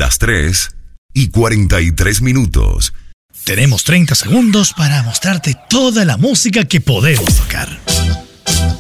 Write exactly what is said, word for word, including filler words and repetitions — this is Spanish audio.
las tres y cuarenta y tres minutos. Tenemos treinta segundos para mostrarte toda la música que podemos tocar.